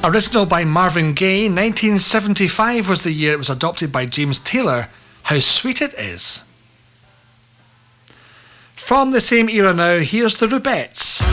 Original by Marvin Gaye, 1975 was the year it was adopted by James Taylor. How Sweet It Is. From the same era now, here's the Rubettes.